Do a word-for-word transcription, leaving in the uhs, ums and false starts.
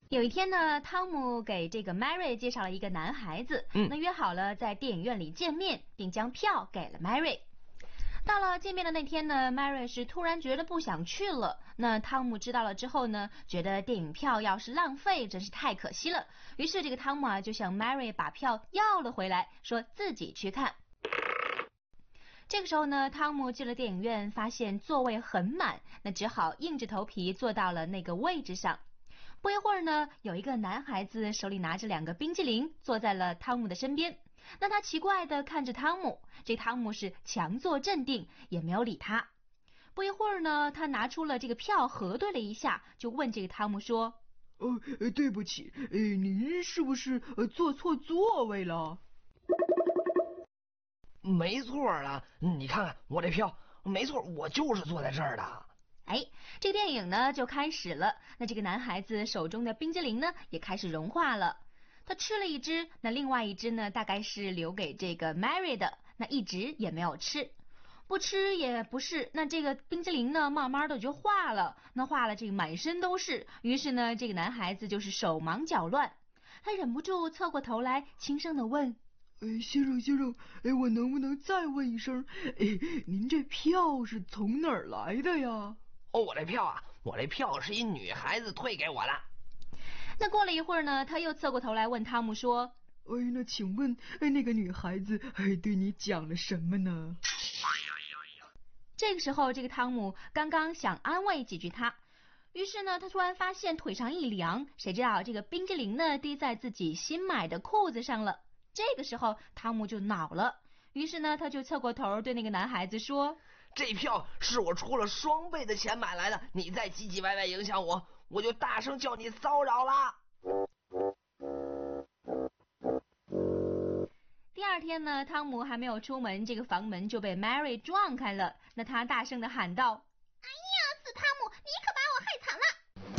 有一天呢，汤姆给这个 Mary 介绍了一个男孩子， 嗯， 那约好了在电影院里见面，并将票给了 Mary。到了见面的那天呢 ，Mary 是突然觉得不想去了。那汤姆知道了之后呢，觉得电影票要是浪费，真是太可惜了。于是这个汤姆啊，就向 Mary 把票要了回来，说自己去看。这个时候呢，汤姆进了电影院，发现座位很满，那只好硬着头皮坐到了那个位置上。不一会儿呢，有一个男孩子手里拿着两个冰激凌，坐在了汤姆的身边。那他奇怪地看着汤姆，这汤姆是强作镇定，也没有理他。不一会儿呢，他拿出了这个票，核对了一下，就问这个汤姆说：“ 哦，对不起，呃，您是不是呃坐错座位了？” 没错啊，你看看我这票，没错，我就是坐在这儿的。 哎，这个电影呢就开始了。那这个男孩子手中的冰激凌呢也开始融化了。他吃了一只，那另外一只呢大概是留给这个 Mary 的，那一直也没有吃。不吃也不是，那这个冰激凌呢慢慢的就化了，那化了这个满身都是。于是呢这个男孩子就是手忙脚乱，他忍不住侧过头来轻声的问：“ 哎，先生先生，哎，我能不能再问一声，哎，您这票是从哪儿来的呀？” 哦，我这票啊，我这票是一女孩子退给我的。 那过了一会儿呢，他又侧过头来问汤姆说：“ 哎，那请问，哎，那个女孩子哎对你讲了什么呢？” 这个时候，这个汤姆刚刚想安慰几句他，于是呢，他突然发现腿上一凉，谁知道这个冰激凌呢滴在自己新买的裤子上了。这个时候，汤姆就恼了，于是呢，他就侧过头对那个男孩子说：“ 这票是我出了双倍的钱买来的，你再唧唧歪歪影响我，我就大声叫你骚扰啦！” 第二天呢，汤姆还没有出门，这个房门就被 Mary 撞开了。那他大声的喊道：“